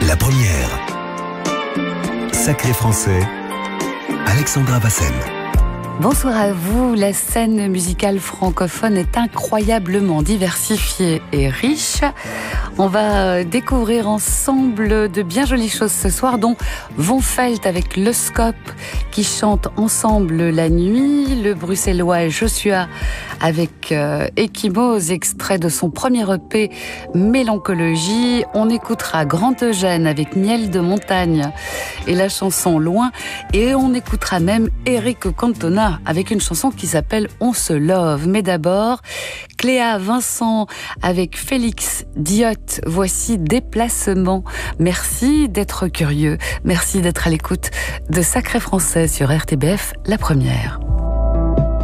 La première. Sacré français, Alexandra Vassen. Bonsoir à vous. La scène musicale francophone est incroyablement diversifiée et riche. On va découvrir ensemble de bien jolies choses ce soir, dont Von Felt avec Le Scope qui chante ensemble la nuit, le bruxellois Joshua avec Ekimos, extrait de son premier EP Mélancologie. On écoutera Grand Eugène avec Miel de montagne et la chanson Loin, et on écoutera même Eric Cantona avec une chanson qui s'appelle On se love. Mais d'abord, Cléa Vincent avec Félix Diot. Voici Déplacement. Merci d'être curieux. Merci d'être à l'écoute de Sacré Français sur RTBF, la première.